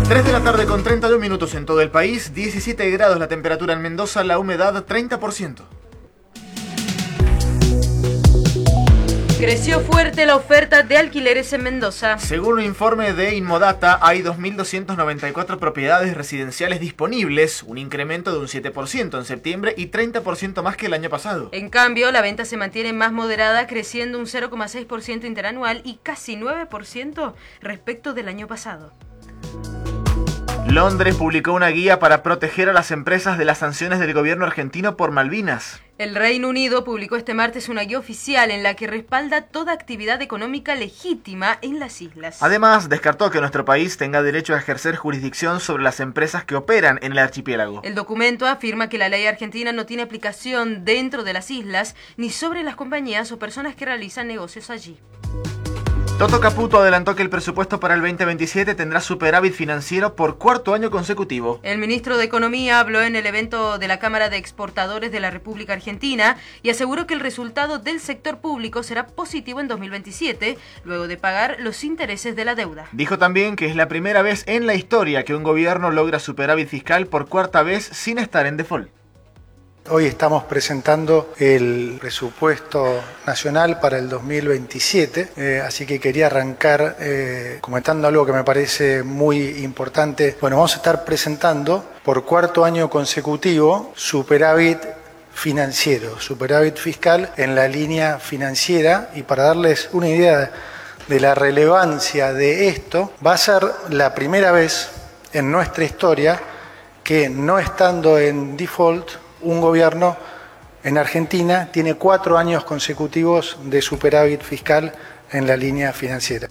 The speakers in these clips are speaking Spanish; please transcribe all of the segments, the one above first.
3 de la tarde con 31 minutos en todo el país, 17 grados la temperatura en Mendoza, la humedad 30%. Creció fuerte la oferta de alquileres en Mendoza. Según un informe de Inmodata, hay 2.294 propiedades residenciales disponibles, un incremento de un 7% en septiembre y 30% más que el año pasado. En cambio, la venta se mantiene más moderada, creciendo un 0,6% interanual y casi 9% respecto del año pasado. Londres publicó una guía para proteger a las empresas de las sanciones del gobierno argentino por Malvinas. El Reino Unido publicó este martes una guía oficial en la que respalda toda actividad económica legítima en las islas. Además, descartó que nuestro país tenga derecho a ejercer jurisdicción sobre las empresas que operan en el archipiélago. El documento afirma que la ley argentina no tiene aplicación dentro de las islas ni sobre las compañías o personas que realizan negocios allí. Toto Caputo adelantó que el presupuesto para el 2027 tendrá superávit financiero por cuarto año consecutivo. El ministro de Economía habló en el evento de la Cámara de Exportadores de la República Argentina y aseguró que el resultado del sector público será positivo en 2027, luego de pagar los intereses de la deuda. Dijo también que es la primera vez en la historia que un gobierno logra superávit fiscal por cuarta vez sin estar en default. Hoy estamos presentando el presupuesto nacional para el 2027, así que quería arrancar comentando algo que me parece muy importante. Bueno, vamos a estar presentando por cuarto año consecutivo superávit financiero, superávit fiscal en la línea financiera, y para darles una idea de la relevancia de esto, va a ser la primera vez en nuestra historia que, no estando en default, un gobierno en Argentina tiene 4 años consecutivos de superávit fiscal en la línea financiera.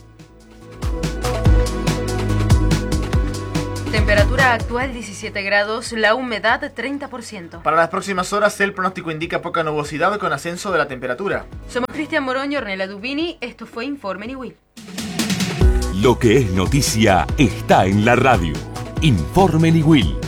Temperatura actual 17 grados, la humedad 30%. Para las próximas horas el pronóstico indica poca nubosidad con ascenso de la temperatura. Somos Cristian Morón y Ornella Dubini, esto fue Informe Niwil. Lo que es noticia está en la radio. Informe Niwil.